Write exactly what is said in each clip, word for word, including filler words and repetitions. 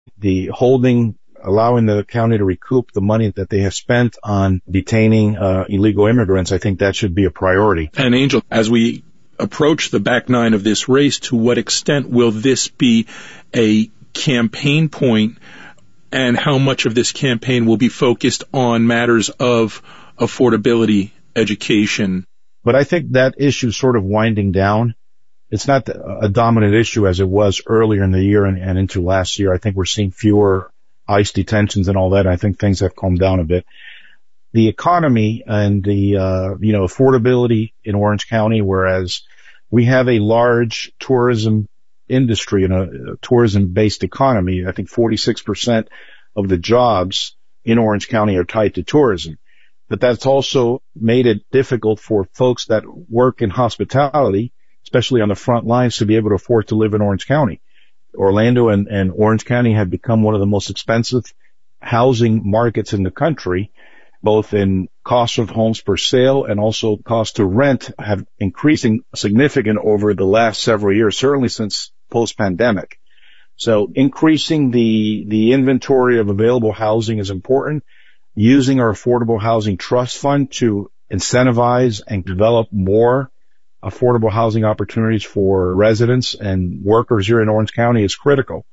The holding, allowing the county to recoup the money that they have spent on detaining uh, illegal immigrants, I think that should be a priority. And Angel, as we approach the back nine of this race, to what extent will this be a campaign point, and how much of this campaign will be focused on matters of affordability, education? But I think that issue is sort of winding down. It's not a dominant issue as it was earlier in the year and, and into last year. I think we're seeing fewer ICE detentions and all that. I think things have calmed down a bit. The economy and the, uh, you know, affordability in Orange County, whereas we have a large tourism industry and a, a tourism-based economy. I think forty-six percent of the jobs in Orange County are tied to tourism. But that's also made it difficult for folks that work in hospitality, especially on the front lines, to be able to afford to live in Orange County. Orlando and, and Orange County have become one of the most expensive housing markets in the country, both in cost of homes per sale and also cost to rent have increasing significant over the last several years, certainly since post-pandemic. So increasing the, the inventory of available housing is important. Using our Affordable Housing Trust Fund to incentivize and develop more affordable housing opportunities for residents and workers here in Orange County is critical.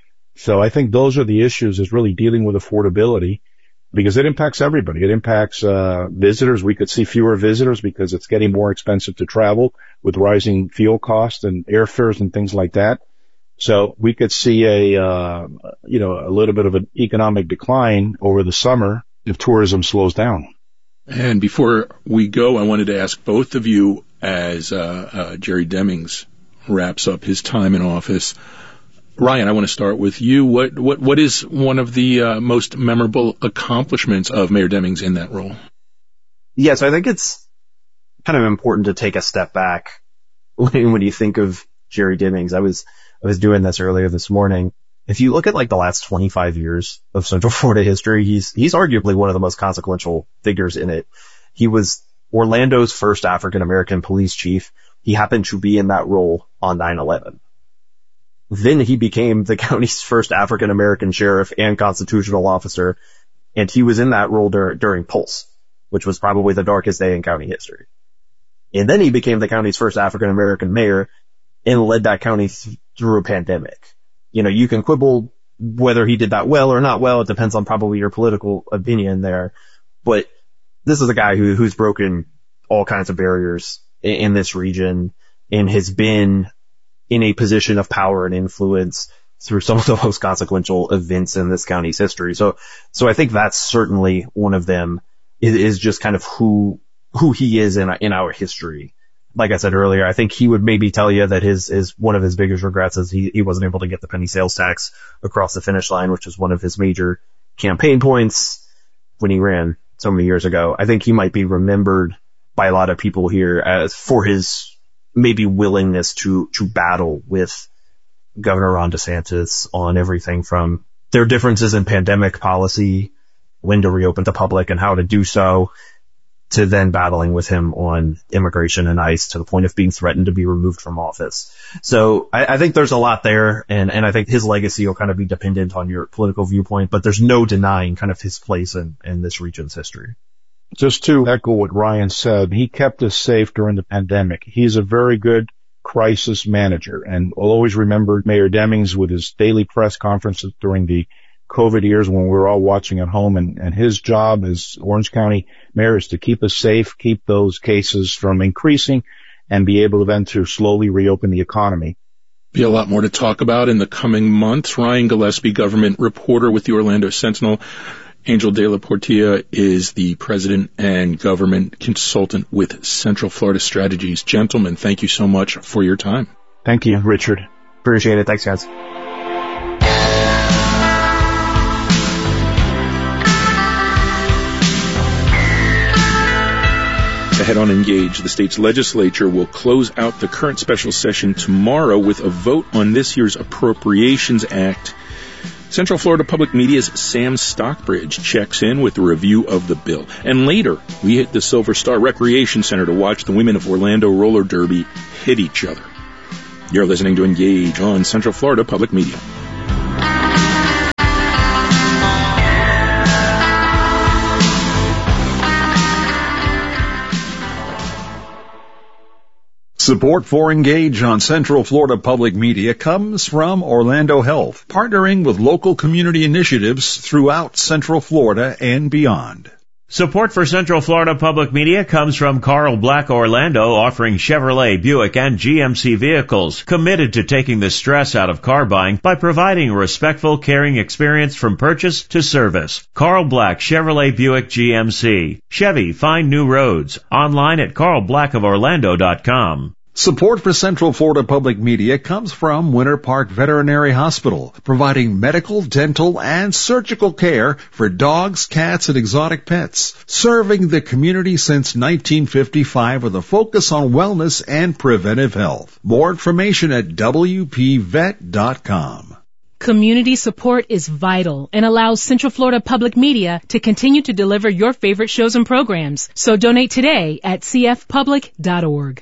So I think those are the issues, is really dealing with affordability, because it impacts everybody. It impacts uh visitors. We could see fewer visitors because it's getting more expensive to travel with rising fuel costs and airfares and things like that. So we could see a, uh you know, a little bit of an economic decline over the summer if tourism slows down. And before we go, I wanted to ask both of you, as uh, uh Jerry Demings wraps up his time in office. Ryan, I want to start with you. What what what is one of the uh, most memorable accomplishments of Mayor Demings in that role? Yes, I think it's kind of important to take a step back when, when you think of Jerry Demings. I was I was doing this earlier this morning. If you look at like the last twenty-five years of Central Florida history, he's he's arguably one of the most consequential figures in it. He was Orlando's first African-American police chief. He happened to be in that role on nine eleven. Then he became the county's first African-American sheriff and constitutional officer, and he was in that role dur- during Pulse, which was probably the darkest day in county history. And then he became the county's first African-American mayor and led that county th- through a pandemic. You know, you can quibble whether he did that well or not well. It depends on probably your political opinion there. But this is a guy who who's broken all kinds of barriers in, in this region and has been in a position of power and influence through some of the most consequential events in this county's history. So, so I think that's certainly one of them, is, is just kind of who, who he is in, in our history. Like I said earlier, I think he would maybe tell you that his, is one of his biggest regrets is he, he wasn't able to get the penny sales tax across the finish line, which was one of his major campaign points when he ran so many years ago. I think he might be remembered by a lot of people here as for his maybe willingness to, to battle with Governor Ron DeSantis on everything from their differences in pandemic policy, when to reopen to public and how to do so, to then battling with him on immigration and ICE to the point of being threatened to be removed from office. So I, I think there's a lot there, and, and I think his legacy will kind of be dependent on your political viewpoint, but there's no denying kind of his place in, in this region's history. Just to echo what Ryan said, he kept us safe during the pandemic. He's a very good crisis manager, and we'll always remember Mayor Demings with his daily press conferences during the COVID years when we were all watching at home, and, and his job as Orange County mayor is to keep us safe, keep those cases from increasing, and be able to then to slowly reopen the economy. Be a lot more to talk about in the coming months. Ryan Gillespie, government reporter with the Orlando Sentinel. Angel De La Portilla is the president and government consultant with Central Florida Strategies. Gentlemen, thank you so much for your time. Thank you, Richard. Appreciate it. Thanks, guys. Ahead on Engage, the state's legislature will close out the current special session tomorrow with a vote on this year's Appropriations Act. Central Florida Public Media's Sam Stockbridge checks in with a review of the bill. And later, we hit the Silver Star Recreation Center to watch the women of Orlando Roller Derby hit each other. You're listening to Engage on Central Florida Public Media. Support for Engage on Central Florida Public Media comes from Orlando Health, partnering with local community initiatives throughout Central Florida and beyond. Support for Central Florida Public Media comes from Carl Black Orlando, offering Chevrolet, Buick, and G M C vehicles, committed to taking the stress out of car buying by providing a respectful, caring experience from purchase to service. Carl Black, Chevrolet, Buick, G M C. Chevy, find new roads. Online at carl black of orlando dot com. Support for Central Florida Public Media comes from Winter Park Veterinary Hospital, providing medical, dental, and surgical care for dogs, cats, and exotic pets, serving the community since nineteen fifty-five with a focus on wellness and preventive health. More information at w p vet dot com. Community support is vital and allows Central Florida Public Media to continue to deliver your favorite shows and programs. So donate today at c f public dot org.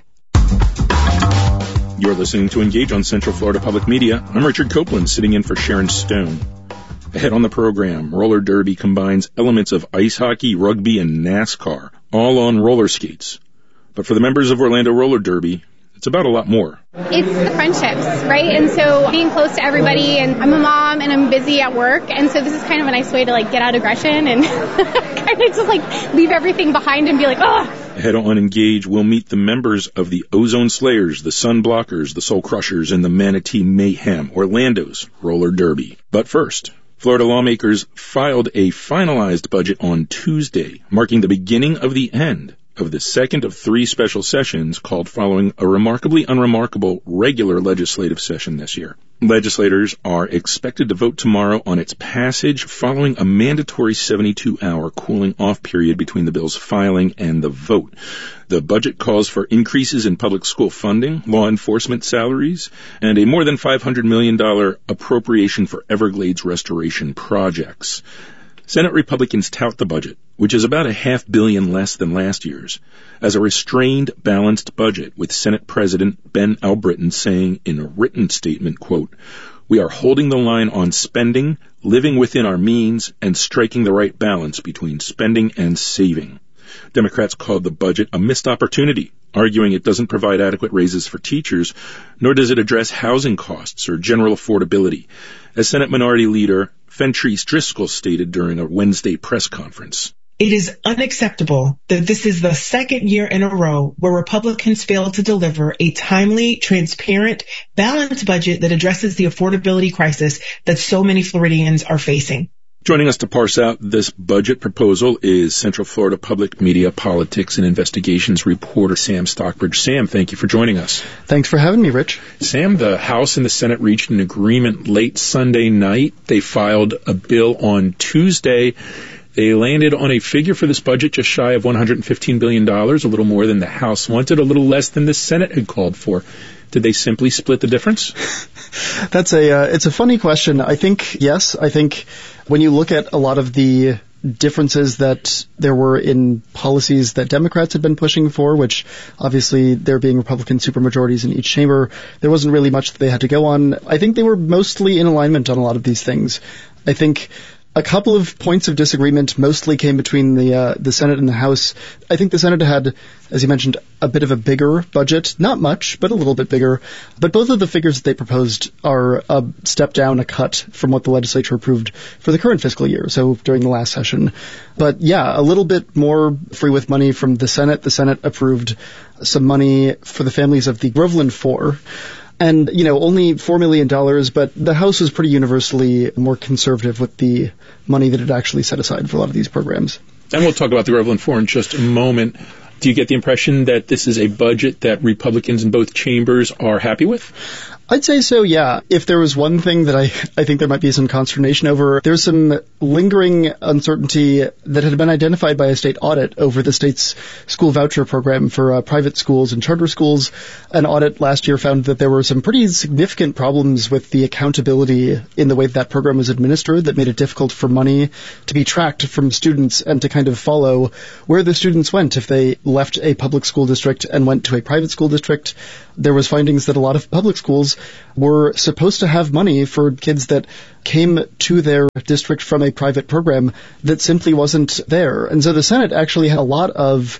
You're listening to Engage on Central Florida Public Media. I'm Richard Copeland, sitting in for Sharon Stone. Ahead on the program, roller derby combines elements of ice hockey, rugby, and NASCAR, all on roller skates. But for the members of Orlando Roller Derby, it's about a lot more. It's the friendships, right? And so being close to everybody, and I'm a mom and I'm busy at work, and so this is kind of a nice way to like get out aggression and kind of just like leave everything behind and be like, oh. Ahead on Engage, we'll meet the members of the Ozone Slayers, the Sun Blockers, the Soul Crushers, and the Manatee Mayhem, Orlando's Roller Derby. But first, Florida lawmakers filed a finalized budget on Tuesday, marking the beginning of the end of the second of three special sessions called following a remarkably unremarkable regular legislative session this year. Legislators are expected to vote tomorrow on its passage following a mandatory seventy-two hour cooling off period between the bill's filing and the vote. The budget calls for increases in public school funding, law enforcement salaries, and a more than five hundred million dollars appropriation for Everglades restoration projects. Senate Republicans tout the budget, which is about a half billion less than last year's, as a restrained, balanced budget, with Senate President Ben Albritton saying in a written statement, quote, "We are holding the line on spending, living within our means, and striking the right balance between spending and saving." Democrats called the budget a missed opportunity, arguing it doesn't provide adequate raises for teachers, nor does it address housing costs or general affordability, as Senate Minority Leader Fentrice Driscoll stated during a Wednesday press conference. It is unacceptable that this is the second year in a row where Republicans fail to deliver a timely, transparent, balanced budget that addresses the affordability crisis that so many Floridians are facing. Joining us to parse out this budget proposal is Central Florida Public Media Politics and Investigations reporter Sam Stockbridge. Sam, thank you for joining us. Thanks for having me, Rich. Sam, the House and the Senate reached an agreement late Sunday night. They filed a bill on Tuesday. They landed on a figure for this budget just shy of one hundred fifteen billion dollars, a little more than the House wanted, a little less than the Senate had called for. Did they simply split the difference? That's a, uh, it's a funny question. I think, yes, I think when you look at a lot of the differences that there were in policies that Democrats had been pushing for, which obviously there being Republican supermajorities in each chamber, there wasn't really much that they had to go on. I think they were mostly in alignment on a lot of these things. I think a couple of points of disagreement mostly came between the uh, the Senate and the House. I think the Senate had, as you mentioned, a bit of a bigger budget. Not much, but a little bit bigger. But both of the figures that they proposed are a step down, a cut from what the legislature approved for the current fiscal year, so during the last session. But yeah, a little bit more free with money from the Senate. The Senate approved some money for the families of the Groveland Four. And, you know, only four million dollars, but the House was pretty universally more conservative with the money that it actually set aside for a lot of these programs. And we'll talk about the Groveland Four in just a moment. Do you get the impression that this is a budget that Republicans in both chambers are happy with? I'd say so, yeah. If there was one thing that I, I think there might be some consternation over, there's some lingering uncertainty that had been identified by a state audit over the state's school voucher program for uh, private schools and charter schools. An audit last year found that there were some pretty significant problems with the accountability in the way that, that program was administered that made it difficult for money to be tracked from students and to kind of follow where the students went if they left a public school district and went to a private school district. There was findings that a lot of public schools were supposed to have money for kids that came to their district from a private program that simply wasn't there. And so the Senate actually had a lot of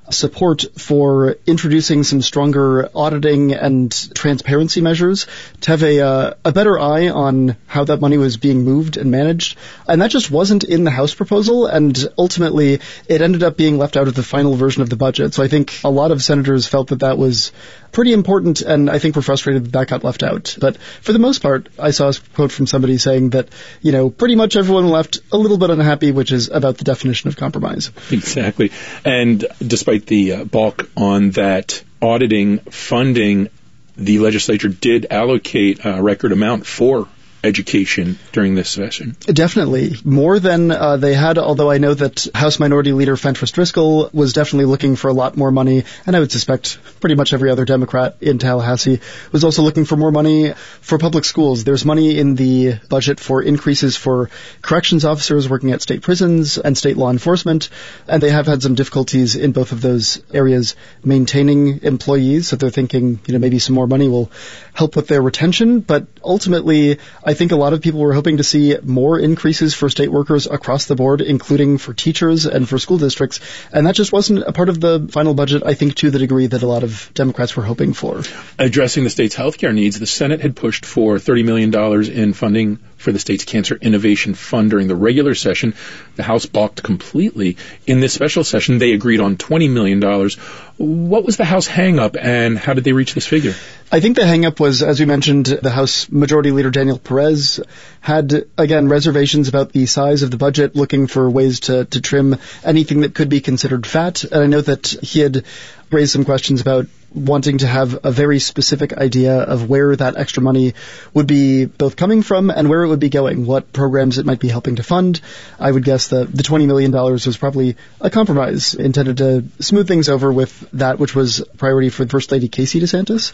support for introducing some stronger auditing and transparency measures to have a, uh, a better eye on how that money was being moved and managed. And that just wasn't in the House proposal, and ultimately it ended up being left out of the final version of the budget. So I think a lot of senators felt that that was pretty important, and I think were frustrated that that got left out. But for the most part, I saw a quote from somebody saying that, you know, pretty much everyone left a little bit unhappy, which is about the definition of compromise. Exactly. And despite the uh, balk on that auditing funding, the legislature did allocate a record amount for education during this session. Definitely. More than uh, they had, although I know that House Minority Leader Fentress Driscoll was definitely looking for a lot more money, and I would suspect pretty much every other Democrat in Tallahassee was also looking for more money for public schools. There's money in the budget for increases for corrections officers working at state prisons and state law enforcement, and they have had some difficulties in both of those areas maintaining employees, so they're thinking, you know, maybe some more money will help with their retention, but ultimately, I think a lot of people were hoping to see more increases for state workers across the board, including for teachers and for school districts. And that just wasn't a part of the final budget, I think, to the degree that a lot of Democrats were hoping for. Addressing the state's healthcare needs, the Senate had pushed for thirty million dollars in funding for the state's Cancer Innovation Fund during the regular session. The House balked completely. In this special session, they agreed on twenty million dollars. What was the House hang-up, and how did they reach this figure? I think the hang-up was, as we mentioned, the House Majority Leader Daniel Perez had, again, reservations about the size of the budget, looking for ways to, to trim anything that could be considered fat. And I know that he had raised some questions about wanting to have a very specific idea of where that extra money would be both coming from and where it would be going, what programs it might be helping to fund. I would guess that the twenty million dollars was probably a compromise intended to smooth things over with that which was a priority for First Lady Casey DeSantis.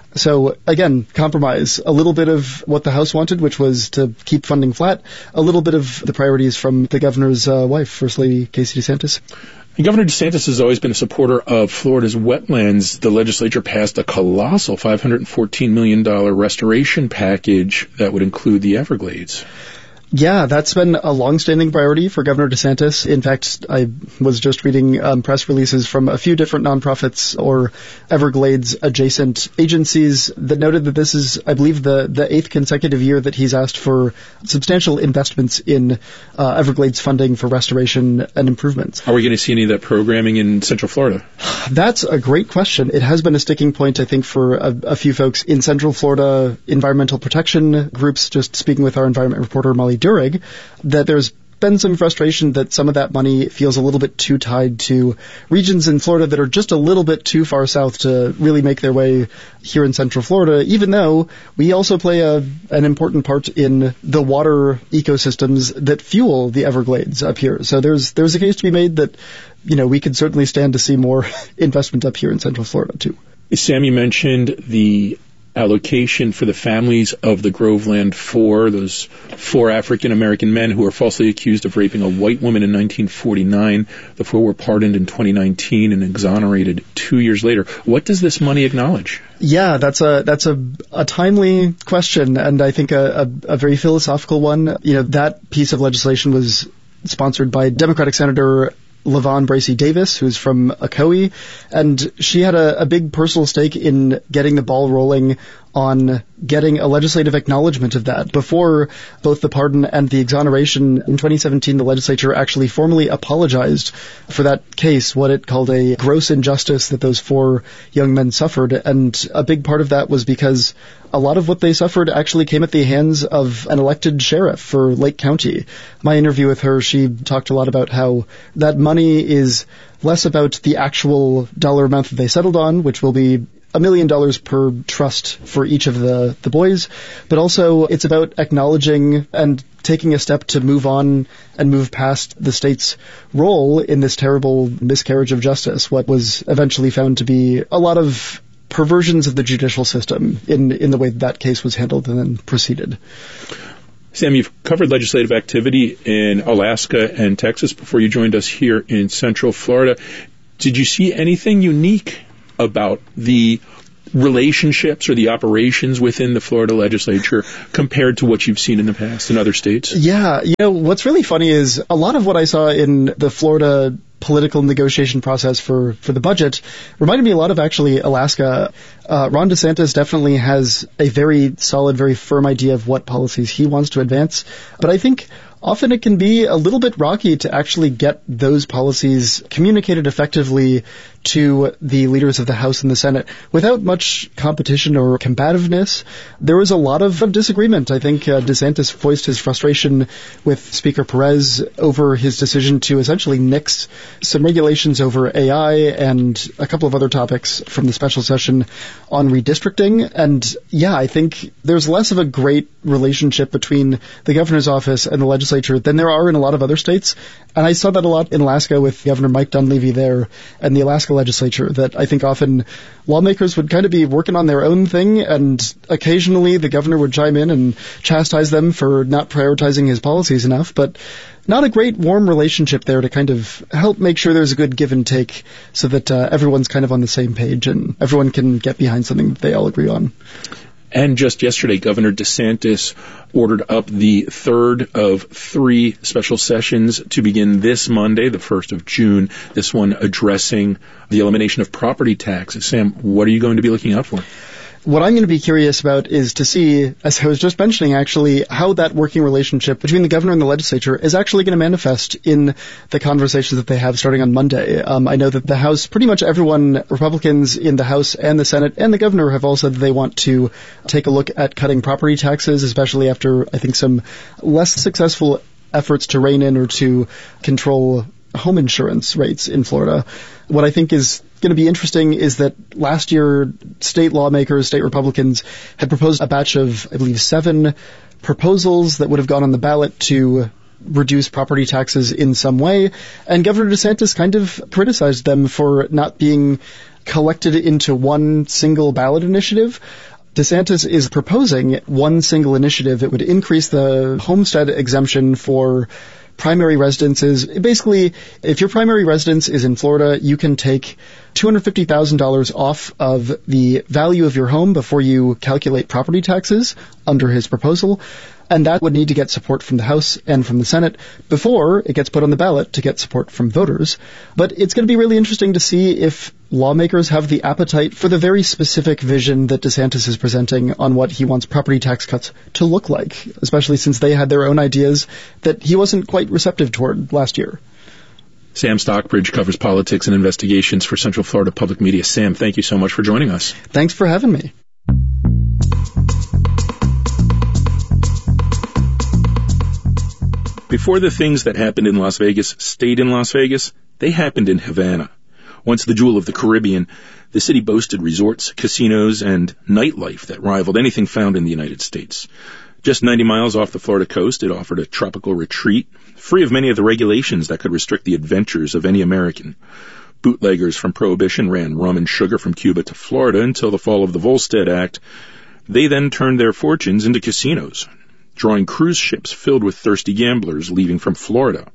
So again, compromise, a little bit of what the House wanted, which was to keep funding flat, a little bit of the priorities from the governor's uh, wife, First Lady Casey DeSantis. And Governor DeSantis has always been a supporter of Florida's wetlands. The legislature passed a colossal five hundred fourteen million dollars restoration package that would include the Everglades. Yeah, that's been a long-standing priority for Governor DeSantis. In fact, I was just reading um, press releases from a few different nonprofits or Everglades-adjacent agencies that noted that this is, I believe, the, the eighth consecutive year that he's asked for substantial investments in uh, Everglades funding for restoration and improvements. Are we going to see any of that programming in Central Florida? That's a great question. It has been a sticking point, I think, for a, a few folks in Central Florida environmental protection groups, just speaking with our environment reporter, Molly Durig, that there's been some frustration that some of that money feels a little bit too tied to regions in Florida that are just a little bit too far south to really make their way here in Central Florida, even though we also play a, an important part in the water ecosystems that fuel the Everglades up here. So there's there's a case to be made that, you know, we could certainly stand to see more investment up here in Central Florida too. Sam, you mentioned the allocation for the families of the Groveland Four, those four African-American men who were falsely accused of raping a white woman in nineteen forty-nine. The four were pardoned in twenty nineteen and exonerated two years later. What does this money acknowledge? Yeah, that's a that's a, a timely question, and I think a, a, a very philosophical one. You know, that piece of legislation was sponsored by Democratic Senator LaVon Bracey Davis, who's from Ocoee, and she had a, a big personal stake in getting the ball rolling on getting a legislative acknowledgement of that. Before both the pardon and the exoneration in twenty seventeen, the legislature actually formally apologized for that case, what it called a gross injustice that those four young men suffered. And a big part of that was because a lot of what they suffered actually came at the hands of an elected sheriff for Lake County. My interview with her, she talked a lot about how that money is less about the actual dollar amount that they settled on, which will be a million dollars per trust for each of the, the boys, but also it's about acknowledging and taking a step to move on and move past the state's role in this terrible miscarriage of justice, what was eventually found to be a lot of perversions of the judicial system in, in the way that, that case was handled and then proceeded. Sam, you've covered legislative activity in Alaska and Texas before you joined us here in Central Florida. Did you see anything unique about the relationships or the operations within the Florida legislature compared to what you've seen in the past in other states? Yeah, you know, what's really funny is a lot of what I saw in the Florida political negotiation process for, for the budget reminded me a lot of actually Alaska. Uh, Ron DeSantis definitely has a very solid, very firm idea of what policies he wants to advance. But I think often it can be a little bit rocky to actually get those policies communicated effectively to the leaders of the House and the Senate without much competition or combativeness. There was a lot of disagreement. I think uh, DeSantis voiced his frustration with Speaker Perez over his decision to essentially nix some regulations over A I and a couple of other topics from the special session on redistricting. And yeah, I think there's less of a great relationship between the governor's office and the legislature than there are in a lot of other states. And I saw that a lot in Alaska with Governor Mike Dunleavy there and the Alaska legislature, that I think often lawmakers would kind of be working on their own thing, and occasionally the governor would chime in and chastise them for not prioritizing his policies enough, but not a great warm relationship there to kind of help make sure there's a good give and take so that uh, everyone's kind of on the same page and everyone can get behind something that they all agree on. And just yesterday, Governor DeSantis ordered up the third of three special sessions to begin this Monday, the first of June, this one addressing the elimination of property taxes. Sam, what are you going to be looking out for? What I'm going to be curious about is to see, as I was just mentioning actually, how that working relationship between the governor and the legislature is actually going to manifest in the conversations that they have starting on Monday. Um, I know that the House, pretty much everyone, Republicans in the House and the Senate and the governor have all said that they want to take a look at cutting property taxes, especially after, I think, some less successful efforts to rein in or to control home insurance rates in Florida. What I think is going to be interesting is that last year, state lawmakers, state Republicans, had proposed a batch of, I believe, seven proposals that would have gone on the ballot to reduce property taxes in some way. And Governor DeSantis kind of criticized them for not being collected into one single ballot initiative. DeSantis is proposing one single initiative that would increase the homestead exemption for primary residences. Basically, if your primary residence is in Florida, you can take two hundred fifty thousand dollars off of the value of your home before you calculate property taxes under his proposal. And that would need to get support from the House and from the Senate before it gets put on the ballot to get support from voters. But it's going to be really interesting to see if lawmakers have the appetite for the very specific vision that DeSantis is presenting on what he wants property tax cuts to look like, especially since they had their own ideas that he wasn't quite receptive toward last year. Sam Stockbridge covers politics and investigations for Central Florida Public Media. Sam, thank you so much for joining us. Thanks for having me. Before the things that happened in Las Vegas stayed in Las Vegas, they happened in Havana. Once the jewel of the Caribbean, the city boasted resorts, casinos, and nightlife that rivaled anything found in the United States. Just ninety miles off the Florida coast, it offered a tropical retreat, free of many of the regulations that could restrict the adventures of any American. Bootleggers from Prohibition ran rum and sugar from Cuba to Florida until the fall of the Volstead Act. They then turned their fortunes into casinos, drawing cruise ships filled with thirsty gamblers leaving from Florida.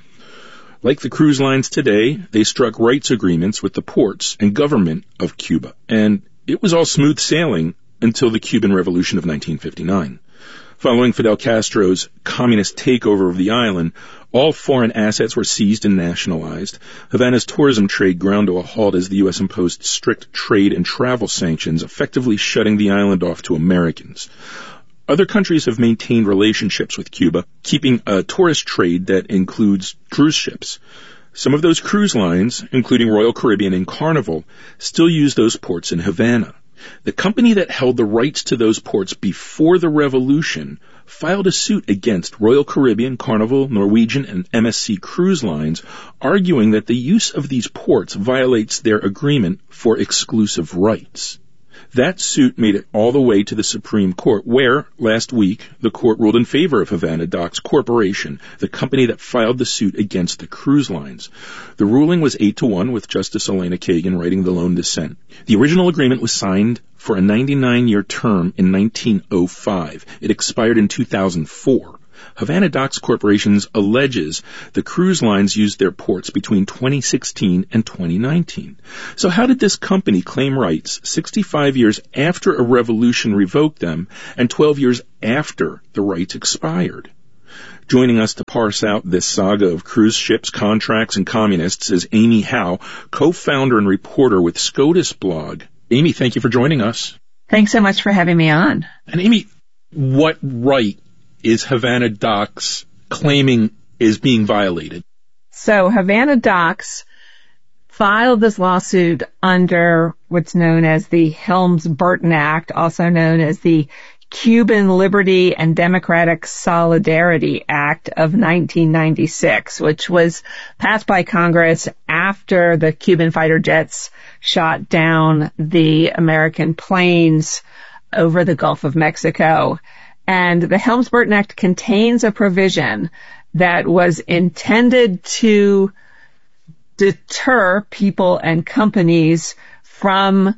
Like the cruise lines today, they struck rights agreements with the ports and government of Cuba, and it was all smooth sailing until the Cuban Revolution of nineteen fifty-nine. Following Fidel Castro's communist takeover of the island, all foreign assets were seized and nationalized. Havana's tourism trade ground to a halt as the U S imposed strict trade and travel sanctions, effectively shutting the island off to Americans. Other countries have maintained relationships with Cuba, keeping a tourist trade that includes cruise ships. Some of those cruise lines, including Royal Caribbean and Carnival, still use those ports in Havana. The company that held the rights to those ports before the revolution filed a suit against Royal Caribbean, Carnival, Norwegian, and M S C cruise lines, arguing that the use of these ports violates their agreement for exclusive rights. That suit made it all the way to the Supreme Court, where, last week, the court ruled in favor of Havana Docks Corporation, the company that filed the suit against the cruise lines. The ruling was eight to one, with Justice Elena Kagan writing the lone dissent. The original agreement was signed for a ninety-nine year term in nineteen oh five. It expired in two thousand four. Havana Docks Corporation alleges the cruise lines used their ports between twenty sixteen and twenty nineteen. So how did this company claim rights sixty-five years after a revolution revoked them and twelve years after the rights expired? Joining us to parse out this saga of cruise ships, contracts, and communists is Amy Howe, co-founder and reporter with SCOTUS blog. Amy, thank you for joining us. Thanks so much for having me on. And Amy, what right is Havana Docks claiming is being violated? So Havana Docks filed this lawsuit under what's known as the Helms-Burton Act, also known as the Cuban Liberty and Democratic Solidarity Act of nineteen ninety-six, which was passed by Congress after the Cuban fighter jets shot down the American planes over the Gulf of Mexico. And the Helms-Burton Act contains a provision that was intended to deter people and companies from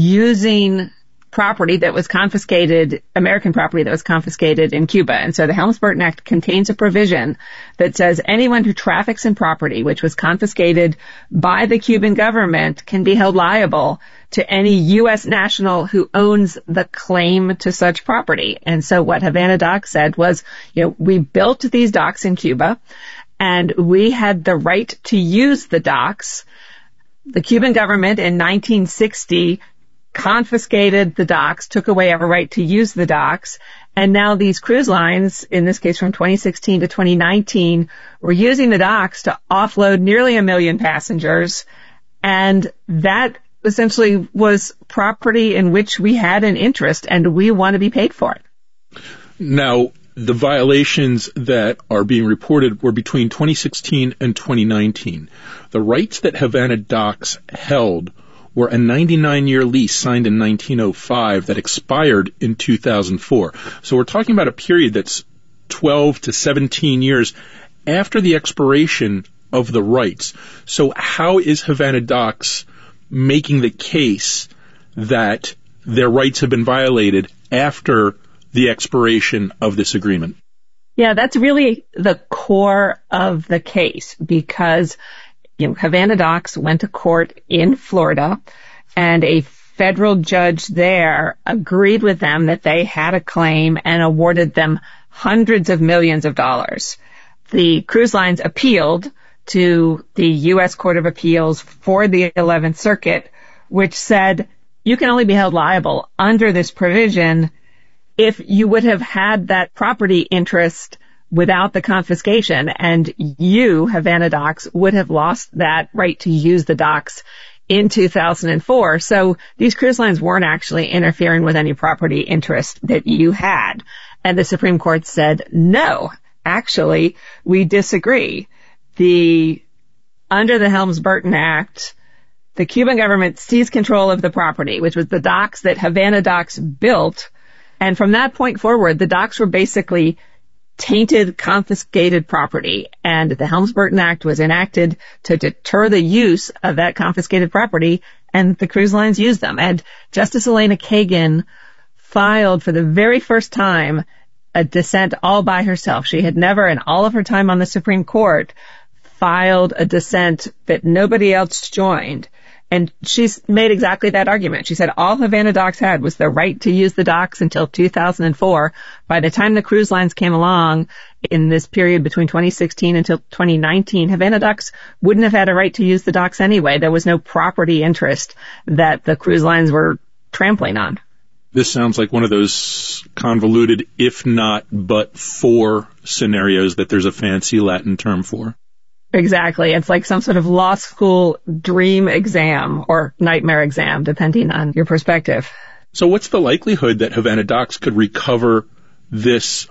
using property that was confiscated, American property that was confiscated in Cuba. And so the Helms-Burton Act contains a provision that says anyone who traffics in property which was confiscated by the Cuban government can be held liable to any U S national who owns the claim to such property. And so what Havana Docks said was, you know, we built these docks in Cuba and we had the right to use the docks. The Cuban government in nineteen sixty confiscated the docks, took away our right to use the docks, and now these cruise lines, in this case from twenty sixteen to twenty nineteen, were using the docks to offload nearly a million passengers, and that essentially was property in which we had an interest, and we want to be paid for it. Now, the violations that are being reported were between twenty sixteen and twenty nineteen. The rights that Havana Docks held were a ninety-nine year lease signed in nineteen oh five that expired in two thousand four. So we're talking about a period that's twelve to seventeen years after the expiration of the rights. So how is Havana Docks making the case that their rights have been violated after the expiration of this agreement? Yeah, that's really the core of the case because You know, Havana Docks went to court in Florida, and a federal judge there agreed with them that they had a claim and awarded them hundreds of millions of dollars. The cruise lines appealed to the U S Court of Appeals for the eleventh Circuit, which said you can only be held liable under this provision if you would have had that property interest without the confiscation, and you, Havana Docks, would have lost that right to use the docks in two thousand four. So these cruise lines weren't actually interfering with any property interest that you had. And the Supreme Court said, no, actually, we disagree. The, under the Helms-Burton Act, the Cuban government seized control of the property, which was the docks that Havana Docks built. And from that point forward, the docks were basically tainted, confiscated property, and the Helms-Burton Act was enacted to deter the use of that confiscated property, and the cruise lines used them. And Justice Elena Kagan filed for the very first time a dissent all by herself. She had never, in all of her time on the Supreme Court, filed a dissent that nobody else joined. And she's made exactly that argument. She said all Havana Docks had was the right to use the docks until two thousand four. By the time the cruise lines came along in this period between twenty sixteen until twenty nineteen, Havana Docks wouldn't have had a right to use the docks anyway. There was no property interest that the cruise lines were trampling on. This sounds like one of those convoluted if not but for scenarios that there's a fancy Latin term for. Exactly. It's like some sort of law school dream exam or nightmare exam, depending on your perspective. So what's the likelihood that Havana Docks could recover this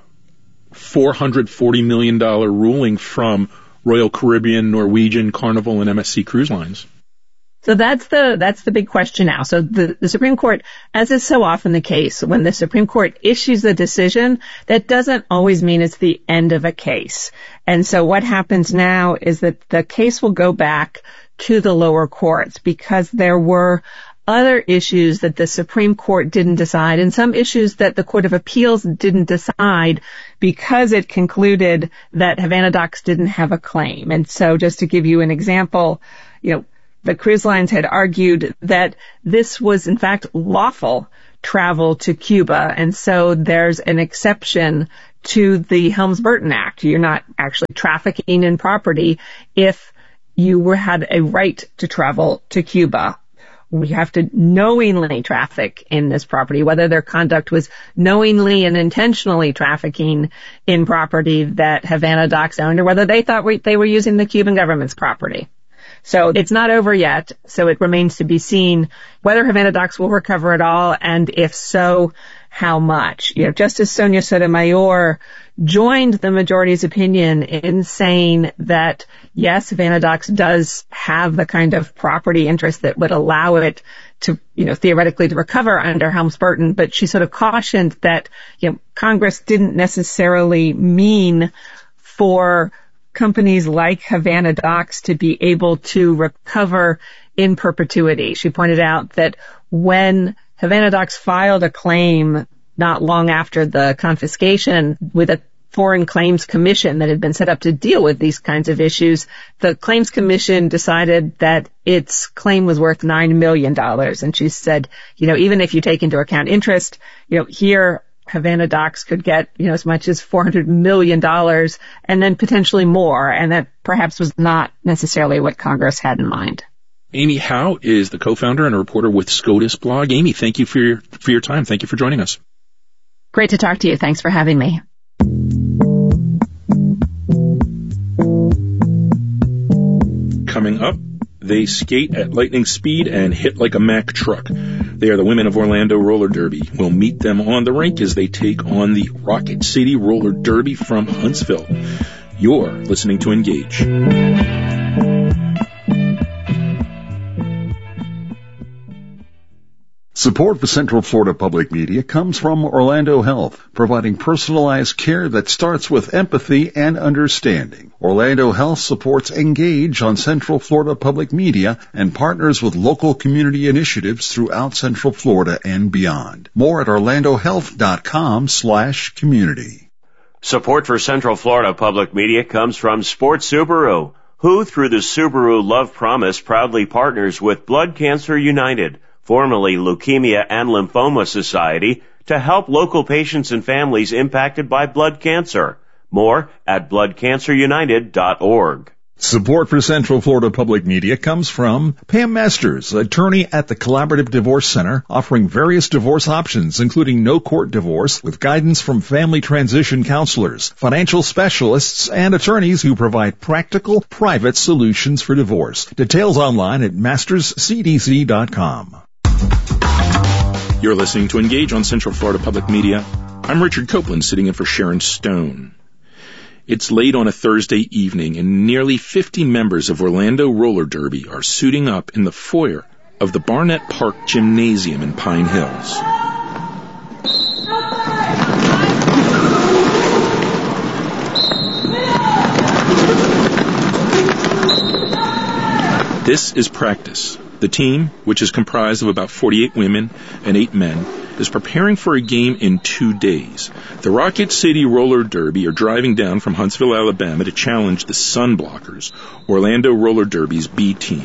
four hundred forty million dollars ruling from Royal Caribbean, Norwegian, Carnival, and M S C Cruise Lines? So that's the that's the big question now. So the, the Supreme Court, as is so often the case, when the Supreme Court issues a decision, that doesn't always mean it's the end of a case. And so what happens now is that the case will go back to the lower courts because there were other issues that the Supreme Court didn't decide and some issues that the Court of Appeals didn't decide because it concluded that Havana Docks didn't have a claim. And so just to give you an example, you know, the cruise lines had argued that this was, in fact, lawful travel to Cuba, and so there's an exception to the Helms-Burton Act. You're not actually trafficking in property if you were, had a right to travel to Cuba. We have to knowingly traffic in this property, whether their conduct was knowingly and intentionally trafficking in property that Havana Docks owned, or whether they thought we, they were using the Cuban government's property. So it's not over yet, so it remains to be seen whether Havana Docks will recover at all, and if so, how much. You know, Justice Sonia Sotomayor joined the majority's opinion in saying that, yes, Havana Docks does have the kind of property interest that would allow it to, you know, theoretically to recover under Helms-Burton, but she sort of cautioned that, you know, Congress didn't necessarily mean for companies like Havana Docks to be able to recover in perpetuity. She pointed out that when Havana Docks filed a claim not long after the confiscation with a foreign claims commission that had been set up to deal with these kinds of issues, the claims commission decided that its claim was worth nine million dollars. And she said, you know, even if you take into account interest, you know, here Havana Docks could get, you know, as much as four hundred million dollars and then potentially more. And that perhaps was not necessarily what Congress had in mind. Amy Howe is the co-founder and a reporter with SCOTUS blog. Amy, thank you for your, for your time. Thank you for joining us. Great to talk to you. Thanks for having me. Coming up, they skate at lightning speed and hit like a Mack truck. They are the women of Orlando Roller Derby. We'll meet them on the rink as they take on the Rocket City Roller Derby from Huntsville. You're listening to Engage. Support for Central Florida Public Media comes from Orlando Health, providing personalized care that starts with empathy and understanding. Orlando Health supports Engage on Central Florida Public Media and partners with local community initiatives throughout Central Florida and beyond. More at orlandohealth.com slash community. Support for Central Florida Public Media comes from Sports Subaru, who, through the Subaru Love Promise, proudly partners with Blood Cancer United, formerly Leukemia and Lymphoma Society, to help local patients and families impacted by blood cancer. More at blood cancer united dot org. Support for Central Florida Public Media comes from Pam Masters, attorney at the Collaborative Divorce Center, offering various divorce options, including no-court divorce, with guidance from family transition counselors, financial specialists, and attorneys who provide practical, private solutions for divorce. Details online at masters c d c dot com. You're listening to Engage on Central Florida Public Media. I'm Richard Copeland, sitting in for Sharon Stone. It's late on a Thursday evening, and nearly fifty members of Orlando Roller Derby are suiting up in the foyer of the Barnett Park Gymnasium in Pine Hills. This is practice. The team, which is comprised of about forty-eight women and eight men, is preparing for a game in two days. The Rocket City Roller Derby are driving down from Huntsville, Alabama to challenge the Sunblockers, Orlando Roller Derby's B team.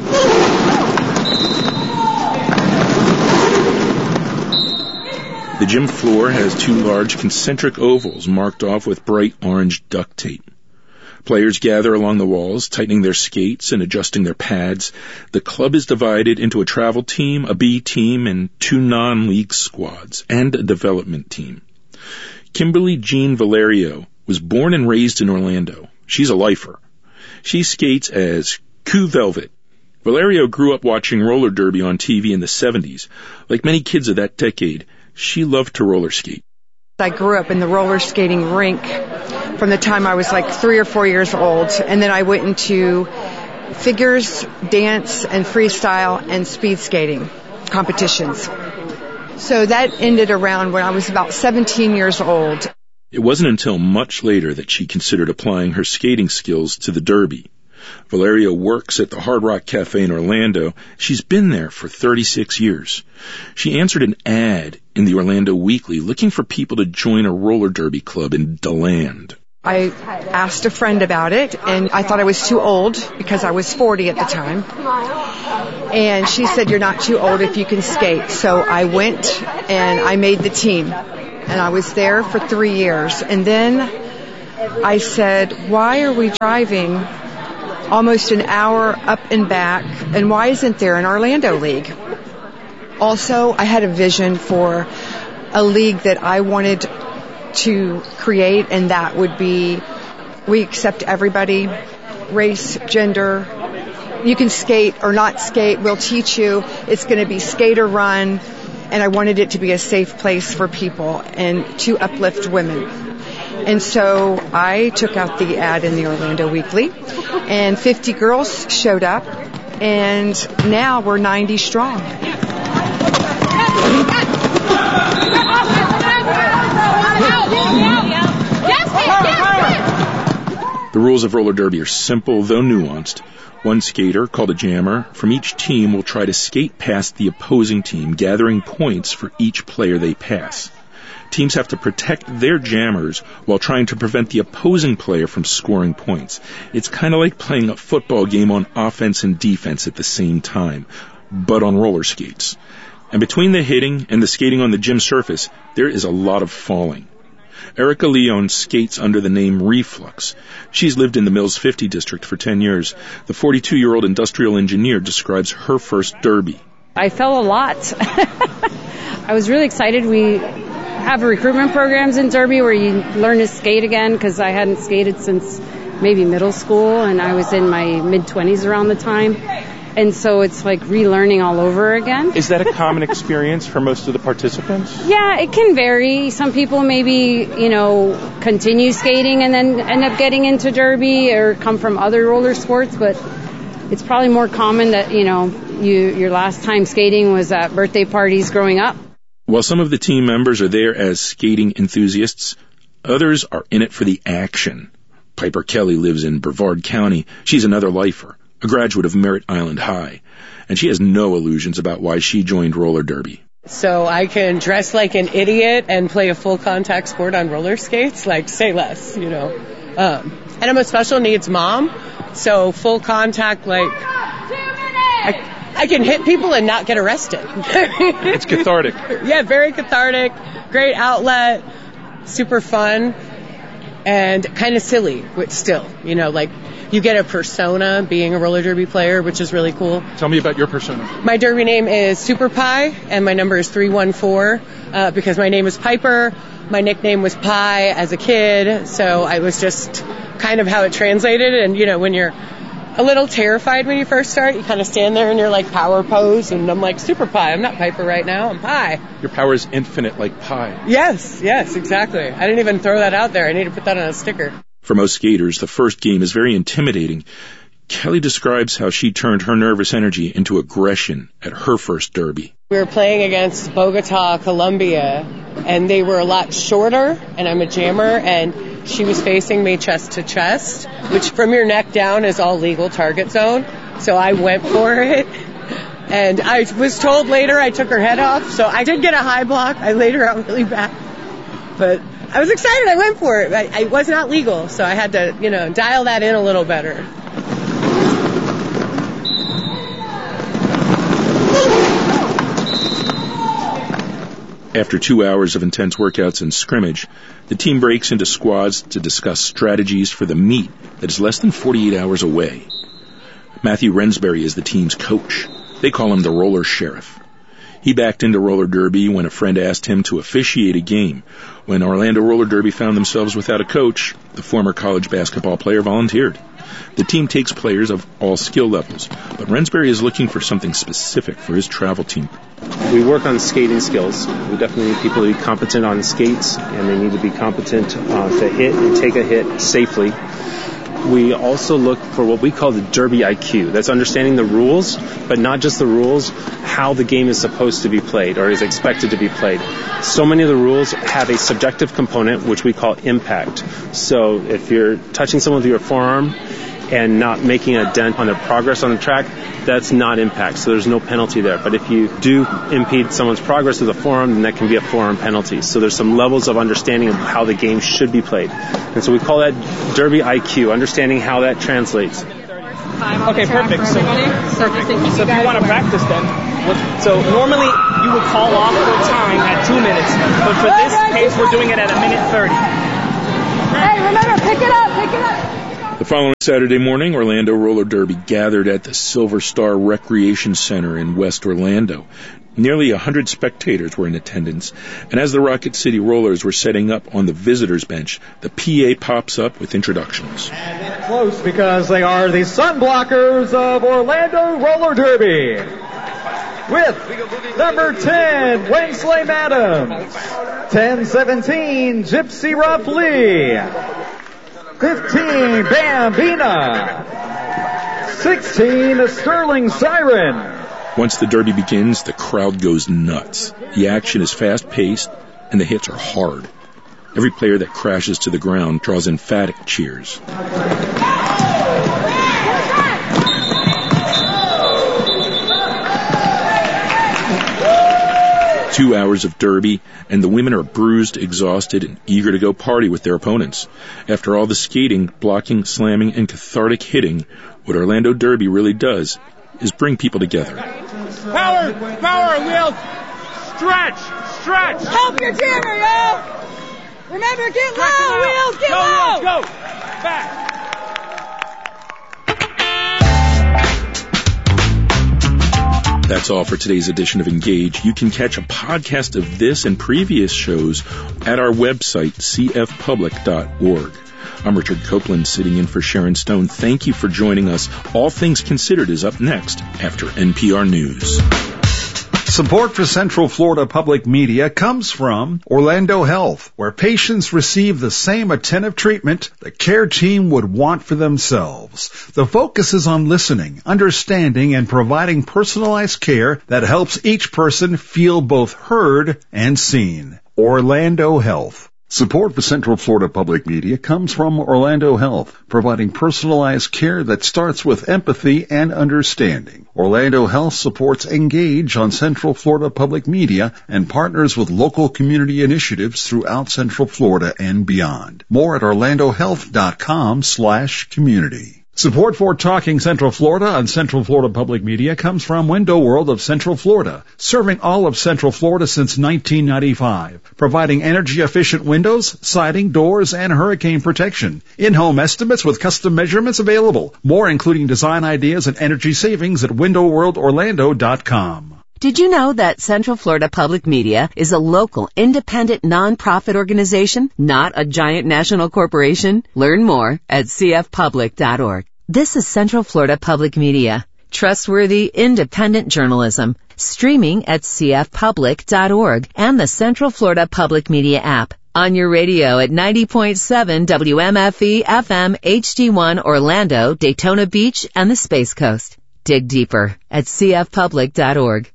The gym floor has two large concentric ovals marked off with bright orange duct tape. Players gather along the walls, tightening their skates and adjusting their pads. The club is divided into a travel team, a B team, and two non-league squads, and a development team. Kimberly Jean Valerio was born and raised in Orlando. She's a lifer. She skates as Q Velvet. Valerio grew up watching roller derby on T V in the seventies. Like many kids of that decade, she loved to roller skate. I grew up in the roller skating rink from the time I was like three or four years old, and then I went into figures, dance, and freestyle and speed skating competitions. So that ended around when I was about seventeen years old. It wasn't until much later that she considered applying her skating skills to the derby. Valerio works at the Hard Rock Cafe in Orlando. She's been there for thirty-six years. She answered an ad in the Orlando Weekly looking for people to join a roller derby club in DeLand. I asked a friend about it, and I thought I was too old because I was forty at the time. And she said, "You're not too old if you can skate." So I went and I made the team. and I was there for three years. And then I said, why are we driving almost an hour up and back, and why isn't there an Orlando League? Also, I had a vision for a league that I wanted to create, and that would be, we accept everybody, race, gender. You can skate or not skate. We'll teach you. It's going to be skate or run. And I wanted it to be a safe place for people and to uplift women. And so I took out the ad in the Orlando Weekly, and fifty girls showed up, and now we're ninety strong. The rules of roller derby are simple, though nuanced. One skater, called a jammer, from each team will try to skate past the opposing team, gathering points for each player they pass. Teams have to protect their jammers while trying to prevent the opposing player from scoring points. It's kind of like playing a football game on offense and defense at the same time, but on roller skates. And between the hitting and the skating on the gym surface, there is a lot of falling. Erica Leone skates under the name Reflux. She's lived in the Mills fifty district for ten years. The forty-two-year-old industrial engineer describes her first derby. I fell a lot. I was really excited. We have recruitment programs in Derby where you learn to skate again, because I hadn't skated since maybe middle school, and I was in my mid-twenties around the time. And so it's like relearning all over again. Is that a common experience for most of the participants? Yeah, it can vary. Some people maybe, you know, continue skating and then end up getting into derby or come from other roller sports, but it's probably more common that, you know, you your last time skating was at birthday parties growing up. While some of the team members are there as skating enthusiasts, others are in it for the action. Piper Kelly lives in Brevard County. She's another lifer, a graduate of Merritt Island High, and she has no illusions about why she joined roller derby. So I can dress like an idiot and play a full contact sport on roller skates, like say less, you know. Um, and I'm a special needs mom, so full contact, like I, I can hit people and not get arrested. It's cathartic. Yeah, very cathartic, great outlet, super fun, and kind of silly, but still, you know, like you get a persona being a roller derby player, which is really cool. Tell me about your persona. My derby name is Super Pie, and my number is three one four, uh, because my name is Piper. My nickname was Pie as a kid, so I was just kind of how it translated. And, you know, when you're a little terrified when you first start, you kind of stand there in your, like, power pose, and I'm like, Super Pie. I'm not Piper right now. I'm Pie. Your power is infinite like pie. Yes, yes, exactly. I didn't even throw that out there. I need to put that on a sticker. For most skaters, the first game is very intimidating. Kelly describes how she turned her nervous energy into aggression at her first derby. We were playing against Bogota, Colombia, and they were a lot shorter, and I'm a jammer, and she was facing me chest to chest, which from your neck down is all legal target zone. So I went for it, and I was told later I took her head off, so I did get a high block. I laid her out really bad, but I was excited. I went for it. I, I was not legal, so I had to, you know, dial that in a little better. After two hours of intense workouts and scrimmage, the team breaks into squads to discuss strategies for the meet that is less than forty-eight hours away. Matthew Rensbury is the team's coach. They call him the roller sheriff. He backed into roller derby when a friend asked him to officiate a game. When Orlando Roller Derby found themselves without a coach, the former college basketball player volunteered. The team takes players of all skill levels, but Rensbury is looking for something specific for his travel team. We work on skating skills. We definitely need people to be competent on skates, and they need to be competent uh, to hit and take a hit safely. We also look for what we call the Derby I Q. That's understanding the rules, but not just the rules, how the game is supposed to be played or is expected to be played. So many of the rules have a subjective component, which we call impact. So if you're touching someone with your forearm and not making a dent on their progress on the track, that's not impact, so there's no penalty there. But if you do impede someone's progress with a forearm, then that can be a forearm penalty. So there's some levels of understanding of how the game should be played. And so we call that Derby I Q, understanding how that translates. time on okay, the track perfect. for everybody. So, So, perfect. just to keep So you if you guys want to aware. practice then, what, so normally you would call off for time at two minutes, but for this case we're doing it at a minute thirty. Hey, remember, pick it up, pick it up. The following Saturday morning, Orlando Roller Derby gathered at the Silver Star Recreation Center in West Orlando. Nearly a hundred spectators were in attendance, and as the Rocket City Rollers were setting up on the visitors' bench, the P A pops up with introductions. And close because they are the Sunblockers of Orlando Roller Derby. With number ten, Wensley Madams. ten seventeen, Gypsy Ruff Lee. fifteen, Bambina. sixteen, Sterling Siren. Once the derby begins, the crowd goes nuts. The action is fast-paced, and the hits are hard. Every player that crashes to the ground draws emphatic cheers. Two hours of derby, and the women are bruised, exhausted, and eager to go party with their opponents. After all the skating, blocking, slamming, and cathartic hitting, what Orlando Derby really does is bring people together. Power, power, wheels, stretch, stretch. Help your jammer, yo! Remember, get low, wheels, get go, low! Wheels, go, back. That's all for today's edition of Engage. You can catch a podcast of this and previous shows at our website, c f public dot org. I'm Richard Copeland, sitting in for Sharon Stone. Thank you for joining us. All Things Considered is up next after N P R News. Support for Central Florida Public Media comes from Orlando Health, where patients receive the same attentive treatment the care team would want for themselves. The focus is on listening, understanding, and providing personalized care that helps each person feel both heard and seen. Orlando Health. Support for Central Florida Public Media comes from Orlando Health, providing personalized care that starts with empathy and understanding. Orlando Health supports Engage on Central Florida Public Media and partners with local community initiatives throughout Central Florida and beyond. More at orlando health dot com slash community. Support for Talking Central Florida on Central Florida Public Media comes from Window World of Central Florida, serving all of Central Florida since nineteen ninety-five, providing energy-efficient windows, siding, doors, and hurricane protection. In-home estimates with custom measurements available. More including design ideas and energy savings at window world orlando dot com. Did you know that Central Florida Public Media is a local, independent, nonprofit organization, not a giant national corporation? Learn more at c f public dot org. This is Central Florida Public Media. Trustworthy, independent journalism. Streaming at c f public dot org and the Central Florida Public Media app. On your radio at ninety point seven W M F E F M H D one Orlando, Daytona Beach, and the Space Coast. Dig deeper at c f public dot org.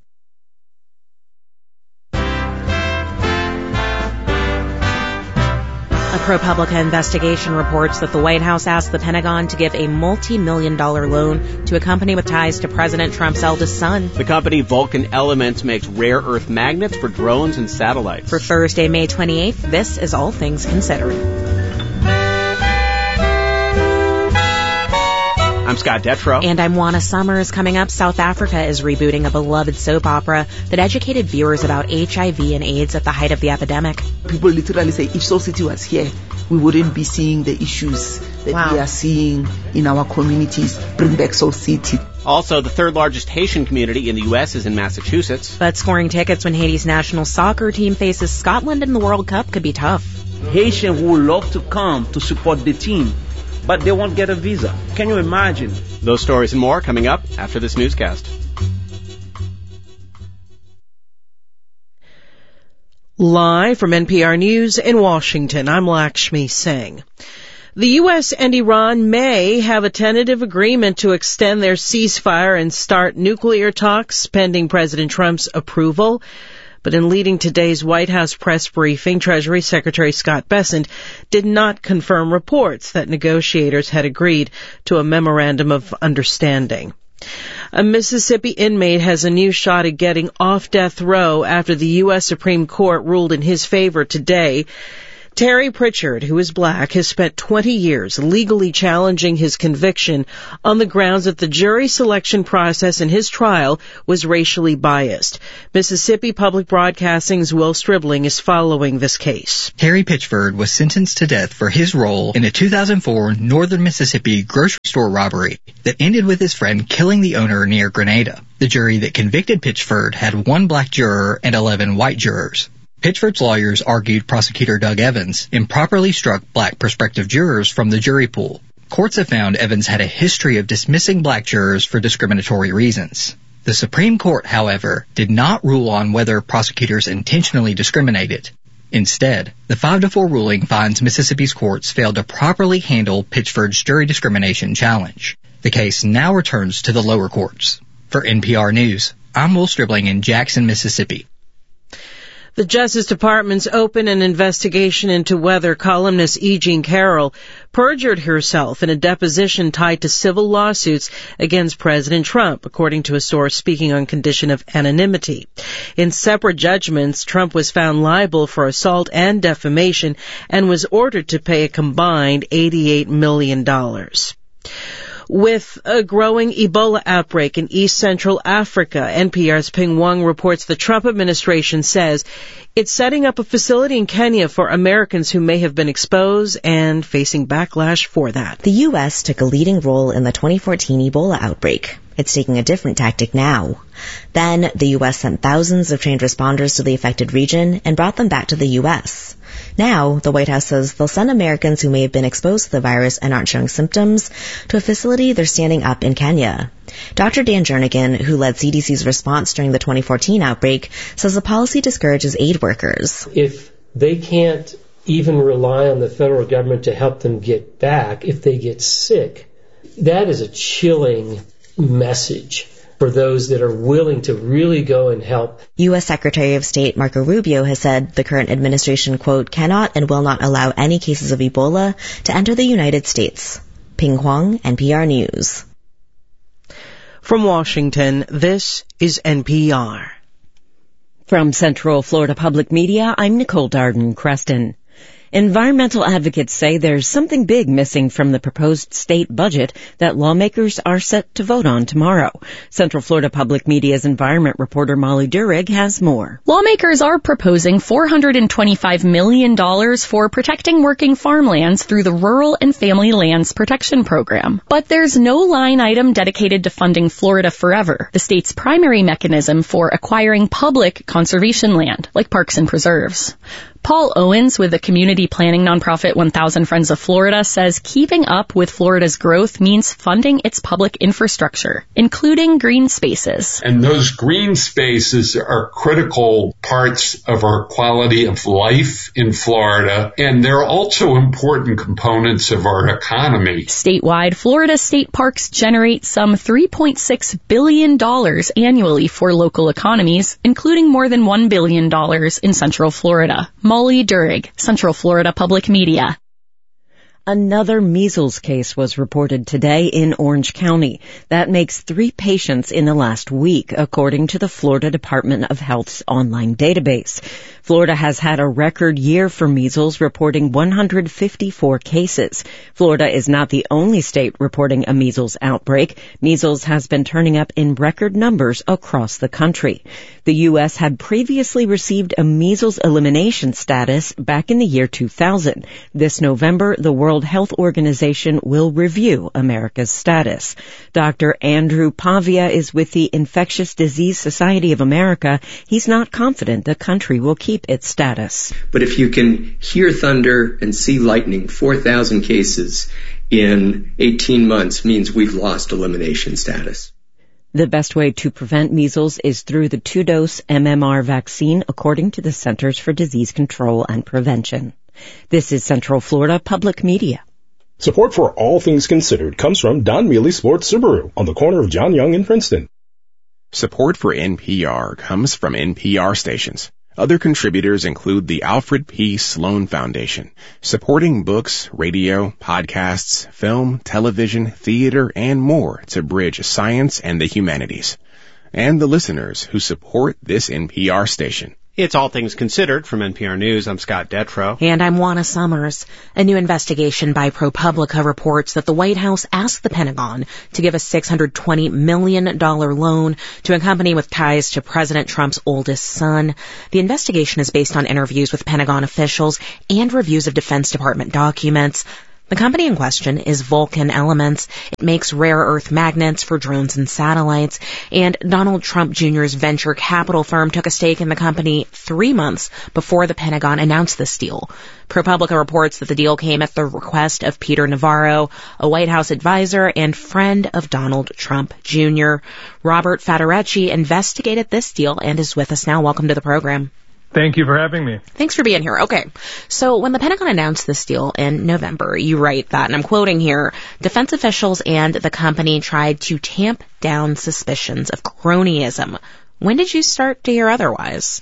A ProPublica investigation reports that the White House asked the Pentagon to give a multi-million dollar loan to a company with ties to President Trump's eldest son. The company Vulcan Elements makes rare earth magnets for drones and satellites. For Thursday, May twenty-eighth, this is All Things Considered. I'm Scott Detrow. And I'm Juana Summers. Coming up, South Africa is rebooting a beloved soap opera that educated viewers about H I V and AIDS at the height of the epidemic. People literally say, if Soul City was here, we wouldn't be seeing the issues that wow. we are seeing in our communities. Bring back Soul City. Also, the third largest Haitian community in the U S is in Massachusetts. But scoring tickets when Haiti's national soccer team faces Scotland in the World Cup could be tough. Haitians would love to come to support the team, but they won't get a visa. Can you imagine? Those stories and more coming up after this newscast. Live from N P R News in Washington, I'm Lakshmi Singh. The U S and Iran may have a tentative agreement to extend their ceasefire and start nuclear talks pending President Trump's approval. But in leading today's White House press briefing, Treasury Secretary Scott Bessent did not confirm reports that negotiators had agreed to a memorandum of understanding. A Mississippi inmate has a new shot at getting off death row after the U S Supreme Court ruled in his favor today. Terry Pritchard, who is black, has spent twenty years legally challenging his conviction on the grounds that the jury selection process in his trial was racially biased. Mississippi Public Broadcasting's Will Stribling is following this case. Terry Pritchard was sentenced to death for his role in a two thousand four Northern Mississippi grocery store robbery that ended with his friend killing the owner near Grenada. The jury that convicted Pritchard had one black juror and eleven white jurors. Pitchford's lawyers argued prosecutor Doug Evans improperly struck black prospective jurors from the jury pool. Courts have found Evans had a history of dismissing black jurors for discriminatory reasons. The Supreme Court, however, did not rule on whether prosecutors intentionally discriminated. Instead, the five to four ruling finds Mississippi's courts failed to properly handle Pitchford's jury discrimination challenge. The case now returns to the lower courts. For N P R News, I'm Will Stribling in Jackson, Mississippi. The Justice Department's opened an investigation into whether columnist E. Jean Carroll perjured herself in a deposition tied to civil lawsuits against President Trump, according to a source speaking on condition of anonymity. In separate judgments, Trump was found liable for assault and defamation and was ordered to pay a combined eighty-eight million dollars. With a growing Ebola outbreak in East Central Africa, N P R's Ping Wang reports the Trump administration says it's setting up a facility in Kenya for Americans who may have been exposed and facing backlash for that. The U S took a leading role in the twenty fourteen Ebola outbreak. It's taking a different tactic now. Then, the U S sent thousands of trained responders to the affected region and brought them back to the U S. Now, the White House says they'll send Americans who may have been exposed to the virus and aren't showing symptoms to a facility they're standing up in Kenya. Doctor Dan Jernigan, who led C D C's response during the twenty fourteen outbreak, says the policy discourages aid workers. If they can't even rely on the federal government to help them get back if they get sick, that is a chilling message for those that are willing to really go and help. U S Secretary of State Marco Rubio has said the current administration, quote, cannot and will not allow any cases of Ebola to enter the United States. Ping Huang, N P R News. From Washington, this is N P R. From Central Florida Public Media, I'm Nicole Darden-Creston. Environmental advocates say there's something big missing from the proposed state budget that lawmakers are set to vote on tomorrow. Central Florida Public Media's environment reporter Molly Durig has more. Lawmakers are proposing four hundred twenty-five million dollars for protecting working farmlands through the Rural and Family Lands Protection Program. But there's no line item dedicated to funding Florida Forever, the state's primary mechanism for acquiring public conservation land, like parks and preserves. Paul Owens with the community planning nonprofit one thousand Friends of Florida says keeping up with Florida's growth means funding its public infrastructure, including green spaces. And those green spaces are critical parts of our quality of life in Florida, and they're also important components of our economy. Statewide, Florida state parks generate some three point six billion dollars annually for local economies, including more than one billion dollars in Central Florida. Molly Durig, Central Florida Public Media. Another measles case was reported today in Orange County. That makes three patients in the last week, according to the Florida Department of Health's online database. Florida has had a record year for measles, reporting one hundred fifty-four cases. Florida is not the only state reporting a measles outbreak. Measles has been turning up in record numbers across the country. The U S had previously received a measles elimination status back in the year two thousand. This November, the World Health Organization will review America's status. Doctor Andrew Pavia is with the Infectious Disease Society of America. He's not confident the country will keep its status. But if you can hear thunder and see lightning, four thousand cases in eighteen months means we've lost elimination status. The best way to prevent measles is through the two-dose M M R vaccine, according to the Centers for Disease Control and Prevention. This is Central Florida Public Media. Support for All Things Considered comes from Don Mealy Sports Subaru on the corner of John Young and Princeton. Support for N P R comes from N P R stations. Other contributors include the Alfred P. Sloan Foundation, supporting books, radio, podcasts, film, television, theater, and more to bridge science and the humanities. And the listeners who support this N P R station. It's All Things Considered from N P R News. I'm Scott Detrow. And I'm Juana Summers. A new investigation by ProPublica reports that the White House asked the Pentagon to give a six hundred twenty million dollars loan to a company with ties to President Trump's oldest son. The investigation is based on interviews with Pentagon officials and reviews of Defense Department documents. The company in question is Vulcan Elements. It makes rare earth magnets for drones and satellites. And Donald Trump Junior's venture capital firm took a stake in the company three months before the Pentagon announced this deal. ProPublica reports that the deal came at the request of Peter Navarro, a White House advisor and friend of Donald Trump Junior Robert Federecci investigated this deal and is with us now. Welcome to the program. Thank you for having me. Thanks for being here. Okay. So when the Pentagon announced this deal in November, you write that, and I'm quoting here, defense officials and the company tried to tamp down suspicions of cronyism. When did you start to hear otherwise?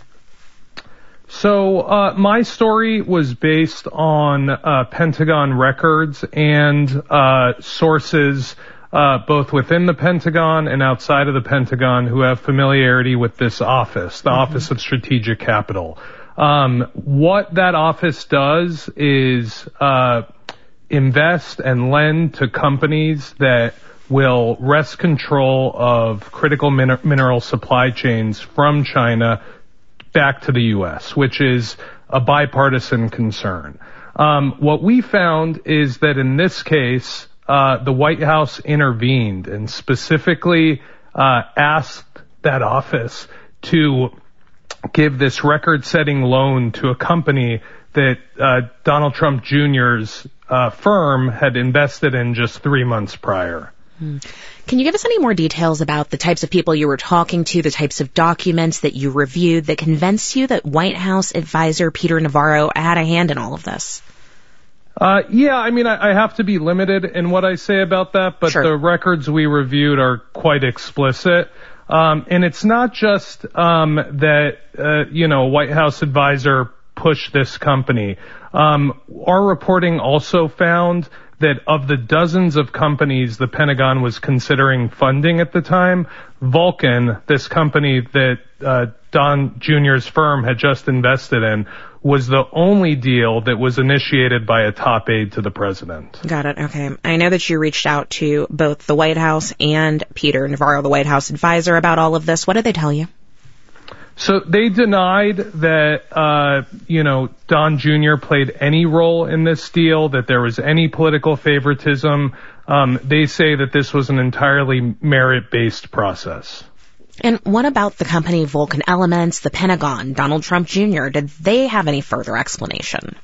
So uh, my story was based on uh, Pentagon records and uh, sources Uh, both within the Pentagon and outside of the Pentagon who have familiarity with this office, the mm-hmm. Office of Strategic Capital. Um, what that office does is uh, invest and lend to companies that will wrest control of critical min- mineral supply chains from China back to the U S, which is a bipartisan concern. Um, what we found is that in this case, Uh, the White House intervened and specifically uh, asked that office to give this record-setting loan to a company that uh, Donald Trump Junior's uh, firm had invested in just three months prior. Hmm. Can you give us any more details about the types of people you were talking to, the types of documents that you reviewed that convinced you that White House advisor Peter Navarro had a hand in all of this? Uh, yeah, I mean, I, I have to be limited in what I say about that, but sure. The records we reviewed are quite explicit. Um, and it's not just, um, that, uh, you know, White House advisor pushed this company. Um, our reporting also found that of the dozens of companies the Pentagon was considering funding at the time, Vulcan, this company that, uh, Don Junior's firm had just invested in, was the only deal that was initiated by a top aide to the president. Got it. Okay. I know that you reached out to both the White House and Peter Navarro, the White House advisor, about all of this. What did they tell you? So they denied that, uh, you know, Don Junior played any role in this deal, that there was any political favoritism. Um, they say that this was an entirely merit-based process. And what about the company Vulcan Elements, the Pentagon, Donald Trump Junior? Did they have any further explanation?